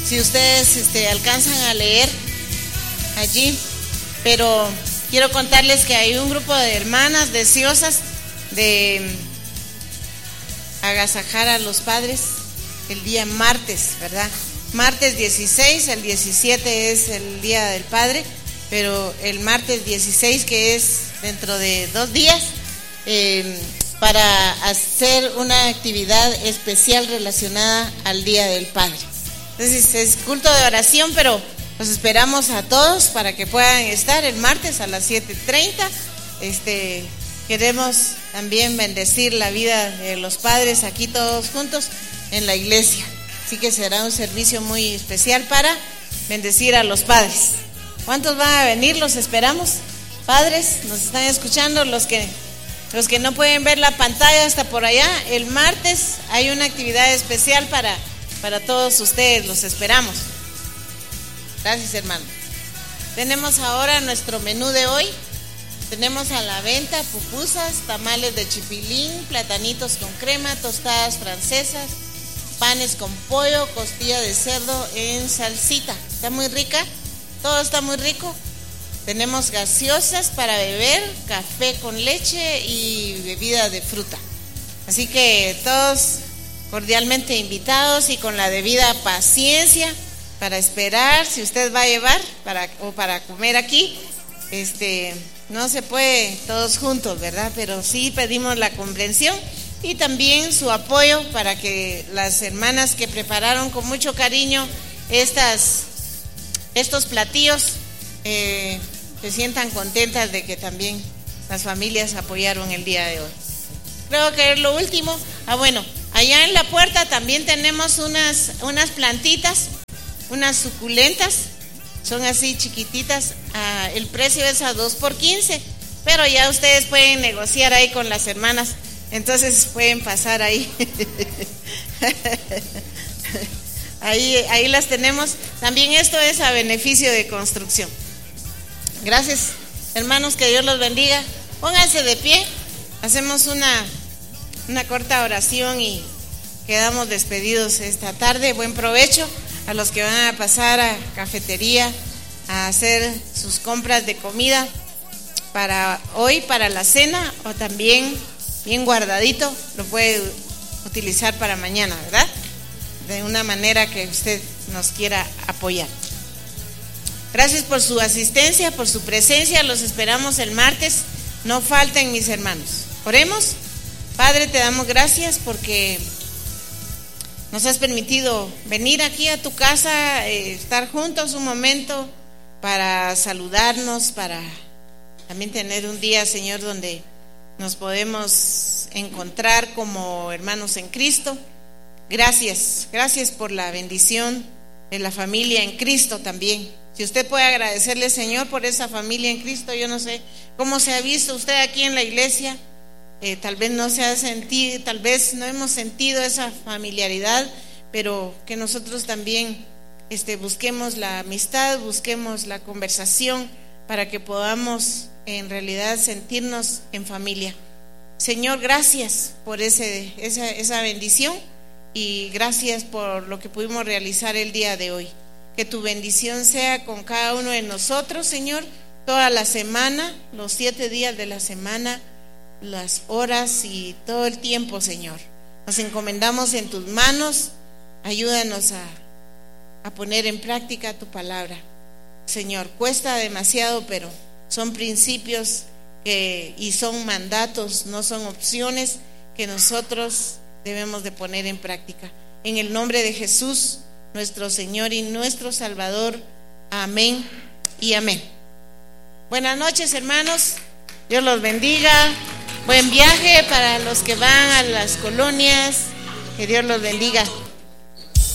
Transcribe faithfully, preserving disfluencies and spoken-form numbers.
si ustedes este, alcanzan a leer allí, pero quiero contarles que hay un grupo de hermanas deseosas de agasajar a los padres el día martes, ¿verdad? Martes dieciséis, el diecisiete es el Día del Padre, pero el martes dieciséis, que es dentro de dos días, eh, para hacer una actividad especial relacionada al Día del Padre. Entonces es culto de oración, pero los esperamos a todos para que puedan estar el martes a las siete treinta. Este, queremos también bendecir la vida de los padres aquí todos juntos en la iglesia. Así que será un servicio muy especial para bendecir a los padres. ¿Cuántos van a venir? Los esperamos. Padres, nos están escuchando, los que, los que no pueden ver la pantalla hasta por allá. El martes hay una actividad especial para, para todos ustedes. Los esperamos. Gracias, hermano. Tenemos ahora nuestro menú de hoy. Tenemos a la venta pupusas, tamales de chipilín, platanitos con crema, tostadas francesas, panes con pollo, costilla de cerdo en salsita. Está muy rica, todo está muy rico. Tenemos gaseosas para beber, café con leche y bebida de fruta. Así que todos cordialmente invitados y con la debida paciencia para esperar. Si usted va a llevar para, o para comer aquí, este, no se puede todos juntos, ¿verdad? Pero sí pedimos la comprensión y también su apoyo para que las hermanas que prepararon con mucho cariño estas, estos platillos eh, se sientan contentas de que también las familias apoyaron el día de hoy. Creo que es lo último. Ah, bueno, allá en la puerta también tenemos unas, unas plantitas, unas suculentas, son así chiquititas. Ah, el precio es a dos por quince, pero ya ustedes pueden negociar ahí con las hermanas. Entonces pueden pasar ahí. ahí ahí las tenemos. También esto es a beneficio de construcción. Gracias, hermanos, que Dios los bendiga. Pónganse de pie. Hacemos una, una corta oración y quedamos despedidos esta tarde. Buen provecho a los que van a pasar a cafetería a hacer sus compras de comida para hoy, para la cena, o también bien guardadito, lo puede utilizar para mañana, ¿verdad? De una manera que usted nos quiera apoyar. Gracias por su asistencia, por su presencia. Los esperamos el martes. No falten, mis hermanos. Oremos. Padre, te damos gracias porque nos has permitido venir aquí a tu casa, eh, estar juntos un momento para saludarnos, para también tener un día, Señor, donde nos podemos encontrar como hermanos en Cristo. Gracias, gracias por la bendición de la familia en Cristo también. Si usted puede agradecerle, Señor, por esa familia en Cristo. Yo no sé cómo se ha visto usted aquí en la iglesia, eh, tal vez no se ha sentido, tal vez no hemos sentido esa familiaridad, pero que nosotros también este, busquemos la amistad, busquemos la conversación para que podamos en realidad sentirnos en familia. Señor, gracias por ese, esa, esa bendición y gracias por lo que pudimos realizar el día de hoy. Que tu bendición sea con cada uno de nosotros, Señor, toda la semana, los siete días de la semana, las horas y todo el tiempo, Señor. Nos encomendamos en tus manos. Ayúdanos a, a poner en práctica tu palabra, Señor. Cuesta demasiado, pero son principios que, y son mandatos, no son opciones que nosotros debemos de poner en práctica. En el nombre de Jesús, nuestro Señor y nuestro Salvador. Amén y amén. Buenas noches, hermanos. Dios los bendiga. Buen viaje para los que van a las colonias. Que Dios los bendiga.